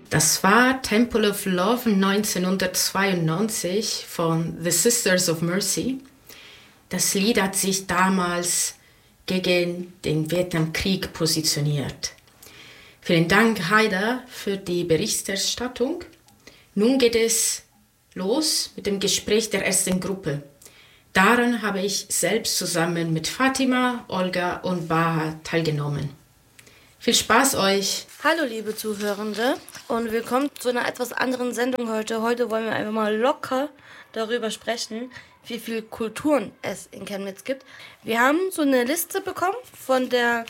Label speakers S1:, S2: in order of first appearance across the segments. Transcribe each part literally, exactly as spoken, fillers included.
S1: Das war Temple of Love neunzehnhundertzweiundneunzig von The Sisters of Mercy. Das Lied hat sich damals gegen den Vietnamkrieg positioniert. Vielen Dank, Haida, für die Berichterstattung. Nun geht es los mit dem Gespräch der ersten Gruppe. Daran habe ich selbst zusammen mit Fatima, Olga und Baha teilgenommen. Viel Spaß euch!
S2: Hallo liebe Zuhörende und willkommen zu einer etwas anderen Sendung heute. Heute wollen wir einfach mal locker darüber sprechen, wie viele Kulturen es in Chemnitz gibt. Wir haben so eine Liste bekommen von der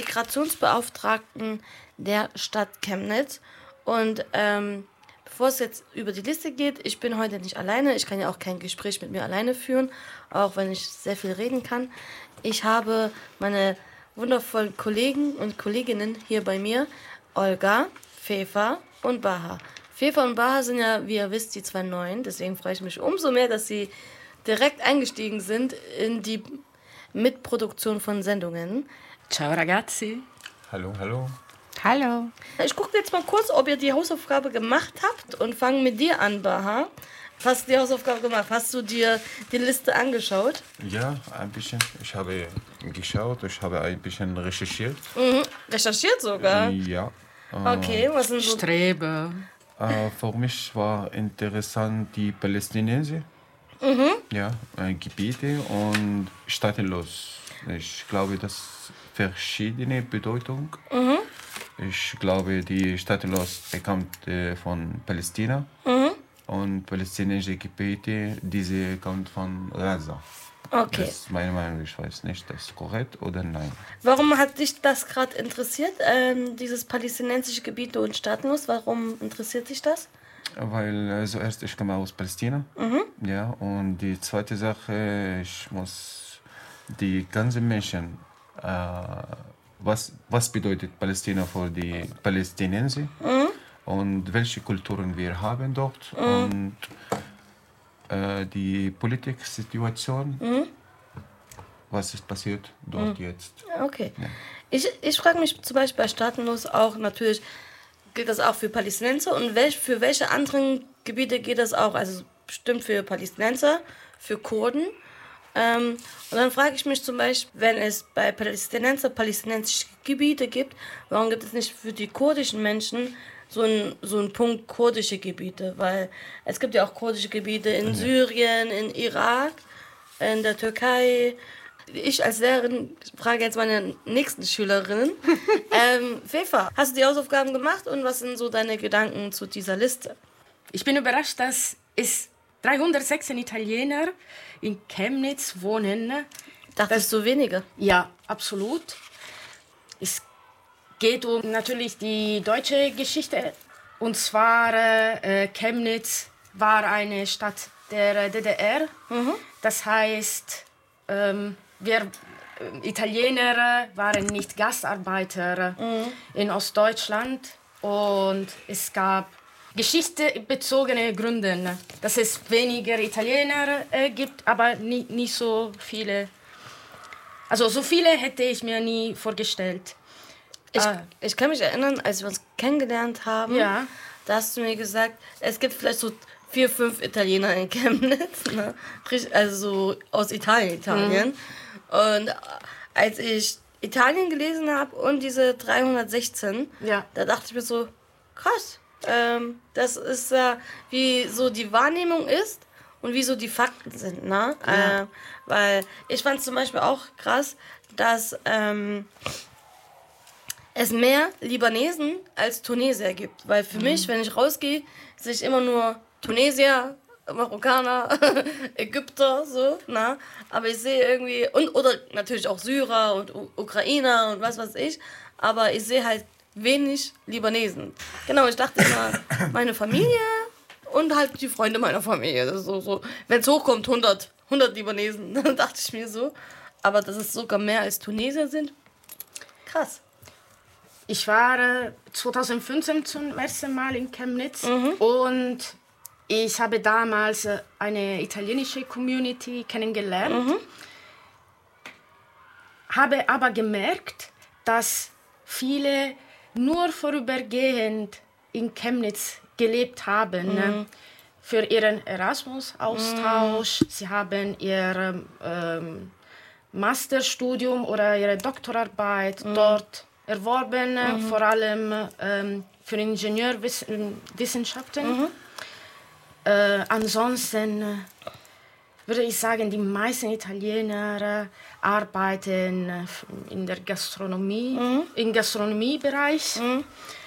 S2: Migrationsbeauftragten der Stadt Chemnitz. Und ähm, bevor es jetzt über die Liste geht, ich bin heute nicht alleine. Ich kann ja auch kein Gespräch mit mir alleine führen, auch wenn ich sehr viel reden kann. Ich habe meine wundervollen Kollegen und Kolleginnen hier bei mir, Olga, Fefa und Baha. Fefa und Baha sind ja, wie ihr wisst, die zwei Neuen. Deswegen freue ich mich umso mehr, dass sie direkt eingestiegen sind in die Mitproduktion von Sendungen.
S3: Ciao ragazzi.
S4: Hallo, hallo.
S3: Hallo.
S2: Ich gucke jetzt mal kurz, ob ihr die Hausaufgabe gemacht habt und fange mit dir an, Baha. Hast du die Hausaufgabe gemacht? Hast du dir die Liste angeschaut?
S4: Ja, ein bisschen. Ich habe geschaut, ich habe ein bisschen recherchiert.
S2: Mhm. Recherchiert sogar?
S4: Ja.
S2: Okay, was sind so...
S3: Strebe.
S4: Äh, für mich war interessant die Palästinenser.
S2: Mhm.
S4: Ja, äh, Gebiete und staatenlos. Ich glaube, das verschiedene Bedeutung.
S2: Mhm.
S4: Ich glaube, die staatenlos kommt äh, von Palästina.
S2: Mhm.
S4: Und palästinensische Gebiete, diese kommt von Gaza.
S2: Okay.
S4: Das ist meine Meinung, ich weiß nicht, das ist korrekt oder nein.
S2: Warum hat dich das gerade interessiert, ähm, dieses palästinensische Gebiete und staatenlos? Warum interessiert dich das?
S4: Weil äh, zuerst, ich komme aus Palästina.
S2: Mhm.
S4: Ja, und die zweite Sache, ich muss die ganzen Menschen, äh, was, was bedeutet Palästina für die Palästinenser? Mhm. Und welche Kulturen wir haben dort mhm. und äh, die Politiksituation, mhm. was ist passiert dort mhm. jetzt.
S2: Okay.
S4: Ja.
S2: Ich, ich frage mich zum Beispiel bei Staatenlos auch, natürlich gilt das auch für Palästinenser und welch, für welche anderen Gebiete geht das auch? Also bestimmt für Palästinenser, für Kurden. Ähm, und dann frage ich mich zum Beispiel, wenn es bei Palästinenser palästinensische Gebiete gibt, warum gibt es nicht für die kurdischen Menschen so ein, so ein Punkt kurdische Gebiete, weil es gibt ja auch kurdische Gebiete in ja. Syrien, in Irak, in der Türkei. Ich als Lehrerin frage jetzt meine nächsten Schülerinnen. ähm, Fefa, hast du die Hausaufgaben gemacht und was sind so deine Gedanken zu dieser Liste?
S1: Ich bin überrascht, dass es dreihundertsechzehn Italiener in Chemnitz wohnen.
S2: Dachtest du weniger?
S1: Ja, absolut. Es geht um natürlich die deutsche Geschichte. Und zwar äh, Chemnitz war eine Stadt der D D R. Mhm. Das heißt, ähm, wir äh, Italiener waren nicht Gastarbeiter mhm. in Ostdeutschland. Und es gab geschichtebezogene Gründe, dass es weniger Italiener äh, gibt, aber nie, nicht so viele. Also so viele hätte ich mir nie vorgestellt.
S2: Ich, ah. ich kann mich erinnern, als wir uns kennengelernt haben,
S1: ja.
S2: da hast du mir gesagt, es gibt vielleicht so vier, fünf Italiener in Chemnitz, ne? Also so aus Italien, Italien. Mhm. Und als ich Italien gelesen habe und diese dreihundertsechzehn,
S1: ja.
S2: da dachte ich mir so, krass, ähm, das ist ja, äh, wie so die Wahrnehmung ist und wie so die Fakten sind, ne?
S1: Ja.
S2: Äh, weil ich fand zum Beispiel auch krass, dass ähm, es mehr Libanesen als Tunesier gibt. Weil für mhm. mich, wenn ich rausgehe, sehe ich immer nur Tunesier, Marokkaner, Ägypter, so, na. Aber ich sehe irgendwie, und oder natürlich auch Syrer und U- Ukrainer und was weiß ich, aber ich sehe halt wenig Libanesen. Genau, ich dachte immer, meine Familie und halt die Freunde meiner Familie. Das ist so, so. Wenn es hochkommt, hundert, hundert Libanesen, dann dachte ich mir so. Aber dass es sogar mehr als Tunesier sind, krass.
S1: Ich war äh, zweitausendfünfzehn zum ersten Mal in Chemnitz mhm. und ich habe damals äh, eine italienische Community kennengelernt. Mhm. Habe aber gemerkt, dass viele nur vorübergehend in Chemnitz gelebt haben. Mhm. Für ihren Erasmus-Austausch. Mhm. Sie haben ihr ähm, Masterstudium oder ihre Doktorarbeit mhm. dort erworben, mhm. vor allem ähm, für Ingenieurwissenschaften. Mhm. Äh, ansonsten würde ich sagen, die meisten Italiener arbeiten in der Gastronomie, mhm. im Gastronomiebereich. Mhm.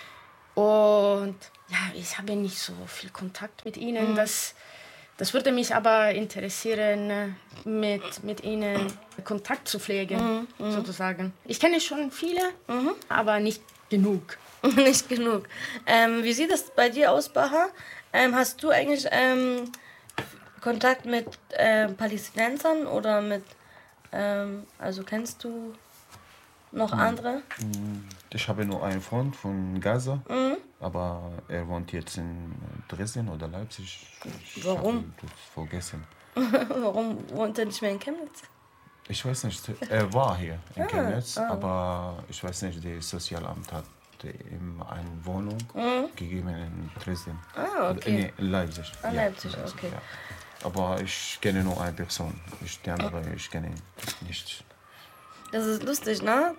S1: Und ja, ich habe nicht so viel Kontakt mit ihnen. Mhm. Das, das würde mich aber interessieren, mit, mit ihnen Kontakt zu pflegen, mhm. sozusagen. Ich kenne schon viele, mhm. aber nicht genug.
S2: Nicht genug. Ähm, wie sieht das bei dir aus, Baha? Ähm, hast du eigentlich ähm, Kontakt mit äh, Palästinensern oder mit, ähm, also kennst du noch andere?
S4: Ich habe nur einen Freund von Gaza, mhm. aber er wohnt jetzt in Dresden oder Leipzig. Ich
S2: Warum?
S4: habe das vergessen.
S2: Warum wohnt er nicht mehr in Chemnitz?
S4: Ich weiß nicht, er war hier in ah, Chemnitz, ah. aber ich weiß nicht, das Sozialamt hat ihm eine Wohnung mhm. gegeben in Dresden.
S2: Ah, okay.
S4: Nee, in Leipzig.
S2: Ah,
S4: ja,
S2: Leipzig,
S4: Leipzig,
S2: okay.
S4: Ja. Aber ich kenne nur eine Person, ich, die andere ich kenne nicht.
S2: Das ist lustig, ne?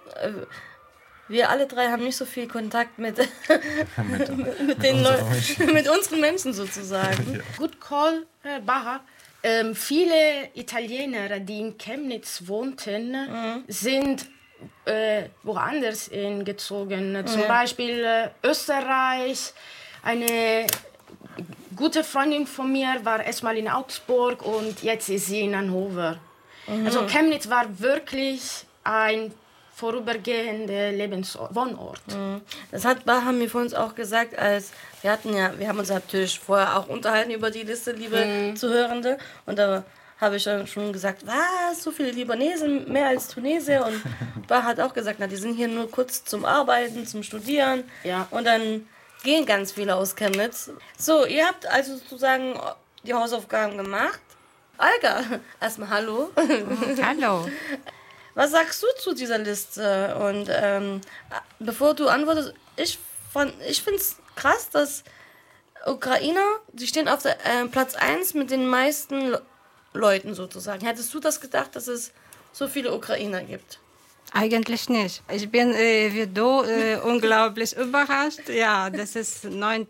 S2: Wir alle drei haben nicht so viel Kontakt mit, mit, mit, mit den Leuten, mit unseren Menschen sozusagen.
S1: Ja. Good call, Herr Baha. Ähm, viele Italiener, die in Chemnitz wohnten, mhm. sind äh, woanders hingezogen. Zum mhm. Beispiel äh, Österreich. Eine gute Freundin von mir war erstmal in Augsburg und jetzt ist sie in Hannover. Mhm. Also Chemnitz war wirklich ein vorübergehender Lebenswohnort.
S2: Mhm. Das hat Baha mir vor uns auch gesagt, als wir hatten ja, wir haben uns natürlich vorher auch unterhalten über die Liste, liebe mhm. Zuhörende, und da habe ich dann schon gesagt, was, so viele Libanesen, mehr als Tunesier, und Baha hat auch gesagt, na, die sind hier nur kurz zum Arbeiten, zum Studieren, ja. Und dann gehen ganz viele aus Chemnitz. So, ihr habt also sozusagen die Hausaufgaben gemacht. Olga, erstmal hallo.
S3: Hallo.
S2: Was sagst du zu dieser Liste? Und ähm, bevor du antwortest, ich, ich finde es krass, dass Ukrainer, die stehen auf der, äh, Platz eins mit den meisten Le- Leuten sozusagen. Hättest du das gedacht, dass es so viele Ukrainer gibt?
S3: Eigentlich nicht. Ich bin äh, wie du äh, unglaublich überrascht. Ja, das ist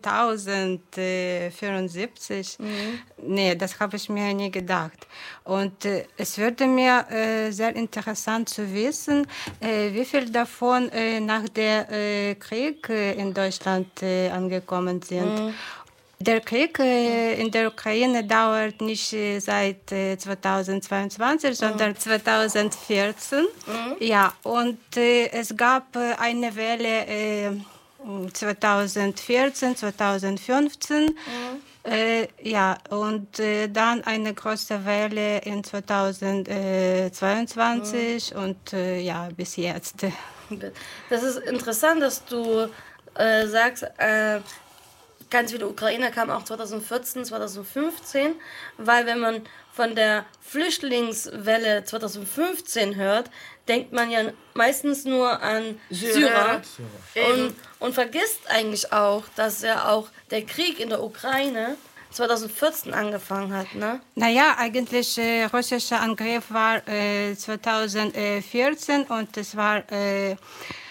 S3: neuntausendvierundsiebzig. Mhm. Nee, das habe ich mir nie gedacht. Und äh, es würde mir äh, sehr interessant zu wissen, äh, wie viele davon äh, nach dem äh, Krieg äh, in Deutschland äh, angekommen sind. Mhm. Der Krieg äh, in der Ukraine dauert nicht äh, seit äh, zweitausendzweiundzwanzig, mhm. sondern zweitausendvierzehn. Mhm. Ja, und äh, es gab äh, eine Welle äh, zweitausendvierzehn, zweitausendfünfzehn. Mhm. Äh, ja, und äh, dann eine große Welle in zweitausendzweiundzwanzig mhm. und äh, ja, bis jetzt.
S2: Das ist interessant, dass du äh, sagst, äh, ganz viele Ukrainer kamen auch zweitausendvierzehn, zweitausendfünfzehn, weil wenn man von der Flüchtlingswelle zweitausendfünfzehn hört, denkt man ja meistens nur an Syrer, Syrer. Und, und vergisst eigentlich auch, dass ja auch der Krieg in der Ukraine zweitausendvierzehn angefangen hat, ne?
S3: Naja, eigentlich äh, russischer Angriff war äh, zweitausendvierzehn und es war äh, äh,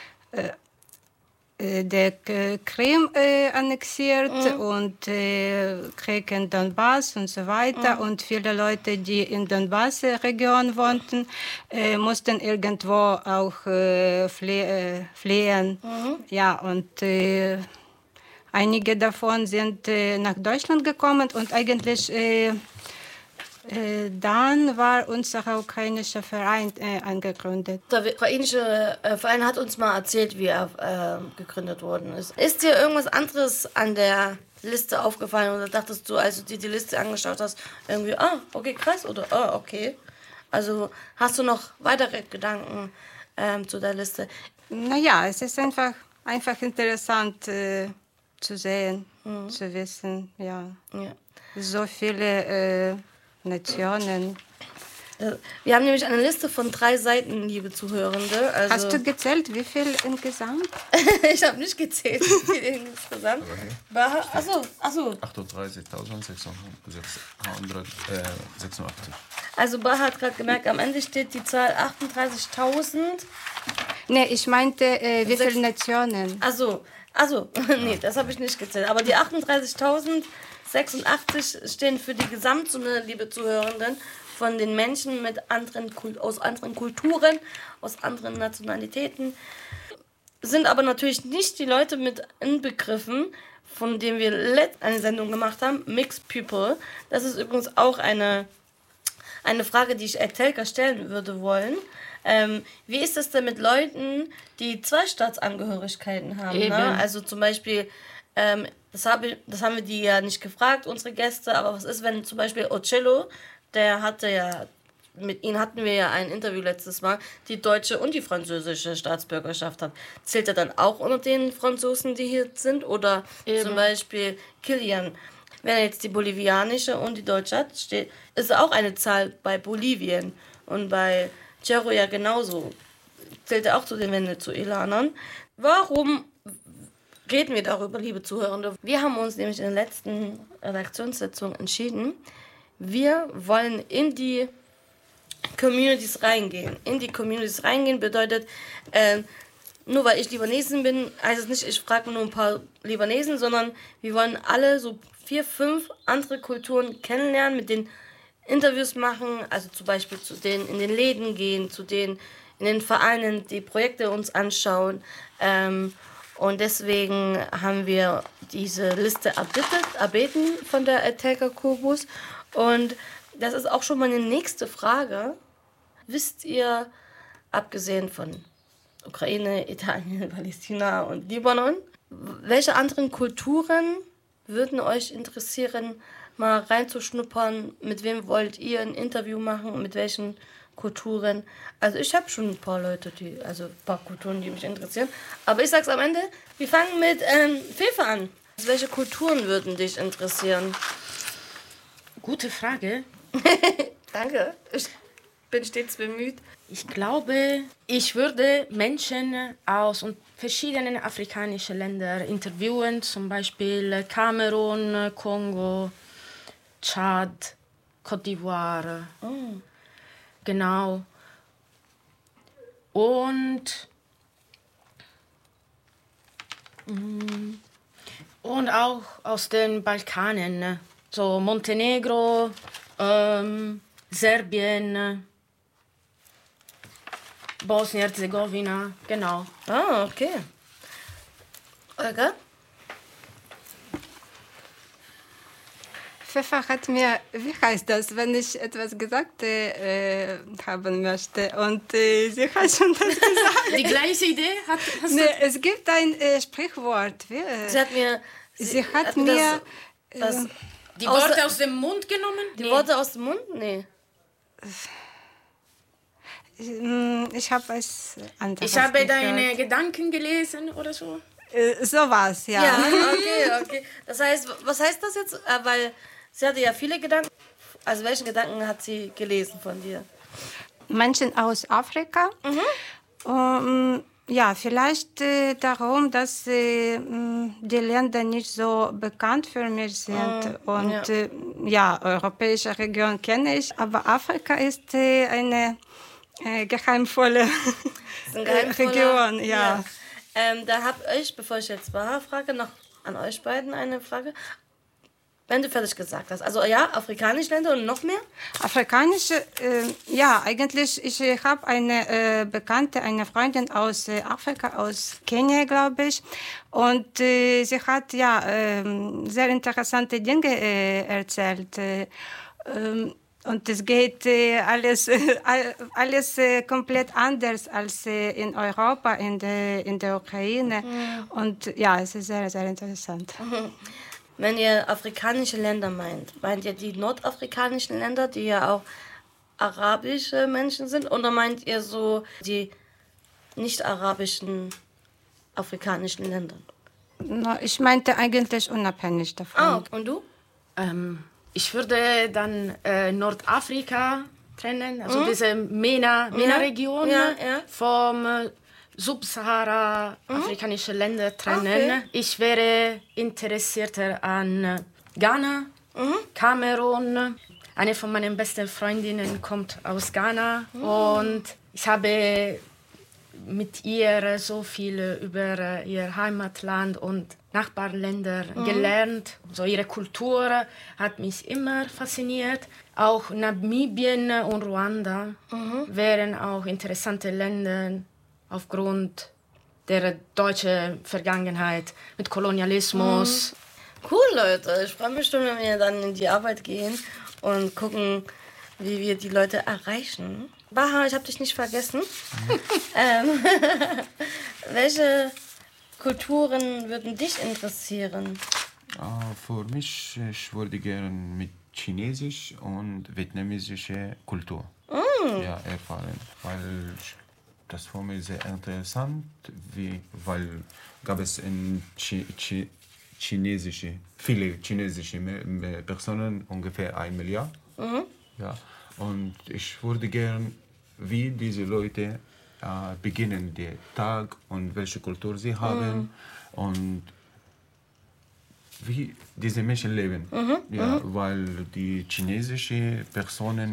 S3: der Krim äh, annexiert mhm. und äh, Krieg in Donbass und so weiter. Mhm. Und viele Leute, die in Donbass-Region wohnten, äh, mussten irgendwo auch äh, flie- äh, fliehen. Mhm. Ja, und äh, einige davon sind äh, nach Deutschland gekommen und eigentlich äh, Äh, dann war unser ukrainischer Verein äh, angegründet.
S2: Der ukrainische äh, Verein hat uns mal erzählt, wie er äh, gegründet worden ist. Ist dir irgendwas anderes an der Liste aufgefallen oder dachtest du, als du dir die Liste angeschaut hast, irgendwie, ah, okay, krass oder ah, okay? Also hast du noch weitere Gedanken ähm, zu der Liste?
S3: Naja, es ist einfach, einfach interessant äh, zu sehen, mhm. zu wissen, ja. ja. So viele äh, Nationen.
S2: Wir haben nämlich eine Liste von drei Seiten, liebe Zuhörende. Also
S3: Hast du gezählt, wie viel insgesamt?
S2: ich habe nicht gezählt, wie viel insgesamt. Baha, achso, achso.
S4: achtunddreißigtausendsechshundertsechsundachtzig.
S2: Also Baha hat gerade gemerkt, am Ende steht die Zahl achtunddreißigtausend.
S3: Nee, ich meinte, äh, wie
S2: Sechs-
S3: viele Nationen?
S2: Achso, achso, nee, das habe ich nicht gezählt. Aber die achtunddreißigtausendsechsundachtzig stehen für die Gesamtsumme, liebe Zuhörenden, von den Menschen mit anderen Kult- aus anderen Kulturen, aus anderen Nationalitäten. Sind aber natürlich nicht die Leute mit inbegriffen, von denen wir letzte eine Sendung gemacht haben, Mixed People. Das ist übrigens auch eine, eine Frage, die ich Etelka stellen würde wollen. Ähm, wie ist es denn mit Leuten, die zwei Staatsangehörigkeiten haben?
S1: Eben.
S2: Ne? Also zum Beispiel, ähm, das, habe, das haben wir die ja nicht gefragt, unsere Gäste, aber was ist, wenn zum Beispiel Ocello, der hatte ja, mit ihm hatten wir ja ein Interview letztes Mal, die deutsche und die französische Staatsbürgerschaft hat. Zählt er dann auch unter den Franzosen, die hier sind? Oder
S1: Eben.
S2: zum Beispiel Kilian, wenn er jetzt die bolivianische und die deutsche hat, steht, ist auch eine Zahl bei Bolivien. Und bei Cerro ja genauso. Zählt er auch zu den Venezolanern. Warum reden wir darüber, liebe Zuhörende? Wir haben uns nämlich in der letzten Redaktionssitzung entschieden, wir wollen in die Communities reingehen. In die Communities reingehen bedeutet, äh, nur weil ich Libanesin bin, heißt es nicht, ich frage nur ein paar Libanesen, sondern wir wollen alle so vier, fünf andere Kulturen kennenlernen, mit denen Interviews machen, also zum Beispiel zu denen in den Läden gehen, zu denen in den Vereinen die Projekte uns anschauen. Ähm, und deswegen haben wir diese Liste erbittet, erbeten von der Etelka Kubus. Und das ist auch schon meine nächste Frage. Wisst ihr, abgesehen von Ukraine, Italien, Palästina und Libanon, welche anderen Kulturen würden euch interessieren, mal reinzuschnuppern? Mit wem wollt ihr ein Interview machen? Mit welchen Kulturen? Also ich habe schon ein paar Leute, die, also ein paar Kulturen, die mich interessieren. Aber ich sag's am Ende, wir fangen mit ähm, Fefe an. Welche Kulturen würden dich interessieren?
S1: Gute Frage.
S2: Danke, ich bin stets bemüht.
S1: Ich glaube, ich würde Menschen aus verschiedenen afrikanischen Ländern interviewen, zum Beispiel Kamerun, Kongo, Tschad, Côte d'Ivoire.
S2: Oh.
S1: Genau. Und, und auch aus den Balkanen, so Montenegro, ähm, Serbien, Bosnien-Herzegowina, genau.
S2: Ah, okay. Olga?
S3: Pfeffer hat mir, wie heißt das, wenn ich etwas gesagt äh, haben möchte und äh, sie hat schon das gesagt.
S1: Die gleiche Idee hat, hast
S3: Nee, es gibt ein äh, Sprichwort. Wie, äh,
S2: Sie hat mir...
S3: sie, sie hat mir...
S2: Das, das,
S3: äh,
S1: die
S2: Außer-
S1: Worte aus dem Mund genommen?
S2: die
S1: Nee.
S2: Worte aus dem Mund? Nee.
S3: äh, ich habe es anders
S1: Ich habe
S3: gehört.
S1: deine Gedanken gelesen oder so.
S3: Äh, sowas, ja.
S2: Ja, okay, okay. Das heißt, was heißt das jetzt? Äh, Weil sie hatte ja viele Gedanken. Also welche Gedanken hat sie gelesen von dir?
S3: Menschen aus Afrika. Ähm, ja, vielleicht äh, darum, dass äh, mh, die Länder nicht so bekannt für mich sind. Und
S2: ja.
S3: äh, ja, europäische Region kenne ich, aber Afrika ist äh, eine äh, geheimvolle
S2: Das ist ein geheimvoller-
S3: Region, ja.
S2: Ähm, da habe ich, bevor ich jetzt Baha frage, noch an euch beiden eine Frage. Wenn du fertig gesagt hast. Also ja, afrikanische Länder und noch mehr?
S3: Afrikanische, äh, ja, eigentlich, ich äh, habe eine äh, Bekannte, eine Freundin aus äh, Afrika, aus Kenia, glaube ich. Und äh, sie hat ja ähm, sehr interessante Dinge äh, erzählt. Äh, ähm, und es geht äh, alles, äh, alles äh, komplett anders als äh, in Europa, in der, in der Ukraine. Und ja, es ist sehr, sehr interessant.
S2: Wenn ihr afrikanische Länder meint, meint ihr die nordafrikanischen Länder, die ja auch arabische Menschen sind? Oder meint ihr so die nicht-arabischen afrikanischen Länder?
S3: Na, ich meinte eigentlich unabhängig davon.
S2: Ah, und du?
S1: Ähm, ich würde dann äh, Nordafrika trennen, also mhm. diese MENA, MENA-Region
S2: ja, ja.
S1: vom äh, Subsahara-afrikanische mhm. Länder trennen. Okay. Ich wäre interessierter an Ghana, mhm. Kamerun. Eine von meinen besten Freundinnen kommt aus Ghana mhm. und ich habe mit ihr so viel über ihr Heimatland und Nachbarländer mhm. gelernt. So ihre Kultur hat mich immer fasziniert. Auch Namibien und Ruanda mhm. wären auch interessante Länder aufgrund der deutschen Vergangenheit mit Kolonialismus.
S2: Mhm. Cool, Leute. Ich freue mich schon, wenn wir dann in die Arbeit gehen und gucken, wie wir die Leute erreichen. Baha, ich habe dich nicht vergessen. Mhm. ähm, welche Kulturen würden dich interessieren?
S4: Uh, für mich, ich würde gerne mit Chinesisch und vietnamesische Kultur mm. ja, erfahren, weil das für mich sehr interessant, wie, weil gab es in Chi, Chi, chinesische, viele chinesische Personen, ungefähr ein Milliard. Mhm. Ja, und ich würde gerne, wie diese Leute äh, beginnen den Tag und welche Kultur sie haben mhm. und wie diese Menschen leben. Mhm. Ja, mhm. weil die chinesische Personen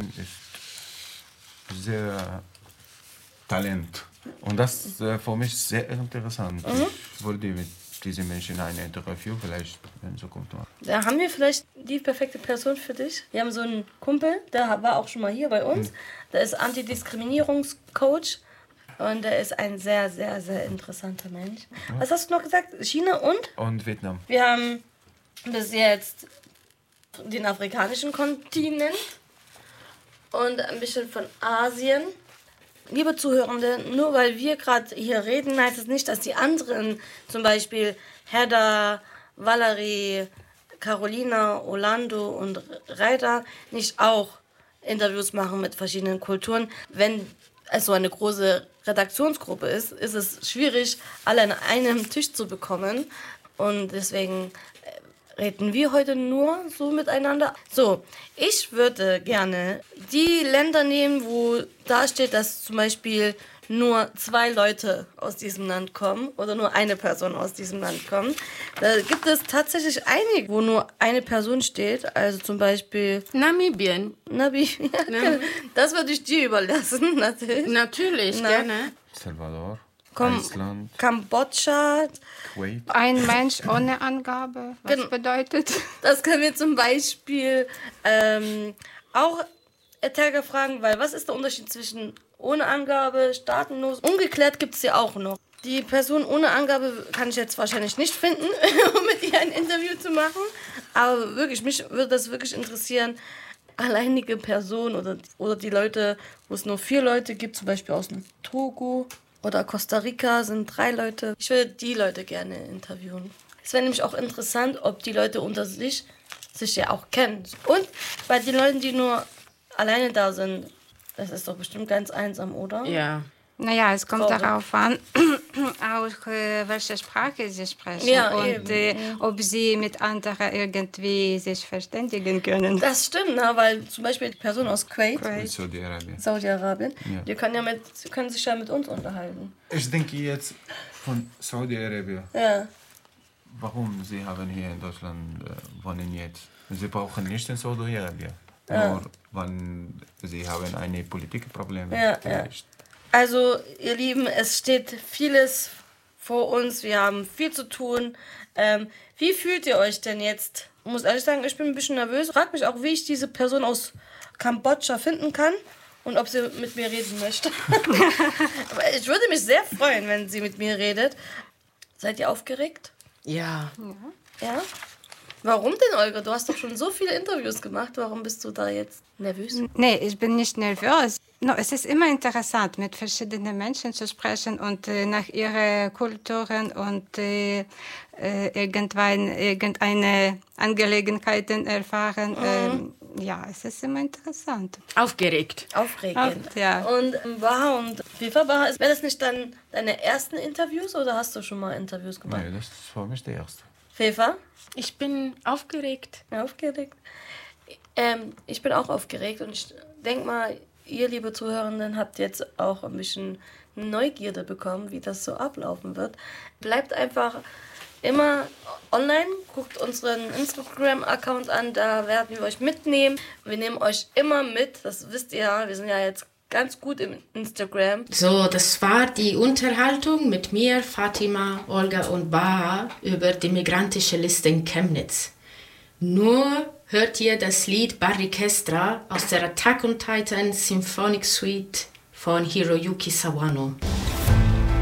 S4: ist sehr Talent. Und das ist äh, für mich sehr interessant. Mhm. Ich würde mit diesen Menschen ein Interview vielleicht in Zukunft machen.
S2: Da haben wir vielleicht die perfekte Person für dich. Wir haben so einen Kumpel, der war auch schon mal hier bei uns. Mhm. Der ist Antidiskriminierungscoach. Und er ist ein sehr, sehr, sehr interessanter Mensch. Ja. Was hast du noch gesagt? China und?
S4: Und Vietnam.
S2: Wir haben bis jetzt den afrikanischen Kontinent und ein bisschen von Asien. Liebe Zuhörende, nur weil wir gerade hier reden, heißt es nicht, dass die anderen, zum Beispiel Hedda, Valerie, Carolina, Orlando und Reiter, nicht auch Interviews machen mit verschiedenen Kulturen. Wenn es so eine große Redaktionsgruppe ist, ist es schwierig, alle an einem Tisch zu bekommen. Und deswegen reden wir heute nur so miteinander. So, ich würde gerne die Länder nehmen, wo da steht, dass zum Beispiel nur zwei Leute aus diesem Land kommen oder nur eine Person aus diesem Land kommt. Da gibt es tatsächlich einige, wo nur eine Person steht. Also zum Beispiel
S1: Namibien.
S2: Namibien. Ja. Das würde ich dir überlassen, natürlich.
S1: Natürlich, Na. gerne.
S4: Salvador.
S2: Kom-
S4: Island.
S2: Kambodscha.
S4: Kuwait.
S3: Ein Mensch ohne Angabe, was Gen- bedeutet?
S2: Das können wir zum Beispiel ähm, auch Etelka fragen, weil was ist der Unterschied zwischen ohne Angabe, staatenlos? Ungeklärt gibt es ja auch noch. Die Person ohne Angabe kann ich jetzt wahrscheinlich nicht finden, um mit ihr ein Interview zu machen. Aber wirklich, mich würde das wirklich interessieren, alleinige Personen oder, oder die Leute, wo es nur vier Leute gibt, zum Beispiel aus dem Togo oder Costa Rica sind drei Leute. Ich würde die Leute gerne interviewen. Es wäre nämlich auch interessant, ob die Leute unter sich sich ja auch kennen. Und bei den Leuten, die nur alleine da sind, das ist doch bestimmt ganz einsam, oder?
S1: Ja.
S3: Naja, es kommt Traurig. darauf an, auch äh, welche Sprache sie sprechen
S2: ja,
S3: und äh, ob sie mit anderen irgendwie sich verständigen können.
S2: Das stimmt, ne? Weil zum Beispiel die Person aus Kuwait,
S4: Kuwait. Saudi-Arabien,
S2: Saudi-Arabien ja. die, können ja mit, die können sich ja mit uns unterhalten.
S4: Ich denke jetzt von Saudi-Arabien.
S2: Ja.
S4: Warum sie haben hier in Deutschland äh, wohnen jetzt? Sie brauchen nicht in Saudi-Arabien.
S2: Ja.
S4: Nur wenn sie haben eine Politikprobleme.
S2: Ja, ja. Also, ihr Lieben, es steht vieles vor uns. Wir haben viel zu tun. Ähm, wie fühlt ihr euch denn jetzt? Ich muss ehrlich sagen, ich bin ein bisschen nervös. Frag mich auch, wie ich diese Person aus Kambodscha finden kann und ob sie mit mir reden möchte. Aber ich würde mich sehr freuen, wenn sie mit mir redet. Seid ihr aufgeregt?
S1: Ja.
S2: Ja? Warum denn, Olga? Du hast doch schon so viele Interviews gemacht. Warum bist du da jetzt nervös?
S3: Nee, ich bin nicht nervös. No, es ist immer interessant, mit verschiedenen Menschen zu sprechen und äh, nach ihren Kulturen und äh, äh, irgendwann irgendeine Angelegenheiten erfahren. Mhm. Ähm, ja, es ist immer interessant.
S1: Aufgeregt.
S2: Aufregend.
S3: Auf, ja.
S2: Und Baha und FIFA, Baha, wäre das nicht dann deine ersten Interviews oder hast du schon mal Interviews gemacht?
S4: Nein, das war nicht der erste.
S2: FIFA?
S1: Ich bin aufgeregt.
S2: Aufgeregt. Ähm, ich bin auch aufgeregt und ich denke mal, ihr, liebe Zuhörenden, habt jetzt auch ein bisschen Neugierde bekommen, wie das so ablaufen wird. Bleibt einfach immer online, guckt unseren Instagram-Account an, da werden wir euch mitnehmen. Wir nehmen euch immer mit, das wisst ihr ja, wir sind ja jetzt ganz gut im Instagram.
S1: So, das war die Unterhaltung mit mir, Fatima, Olga und Baha über die migrantische Liste in Chemnitz. Nur hört ihr das Lied Barricestra aus der Attack on Titan Symphonic Suite von Hiroyuki Sawano.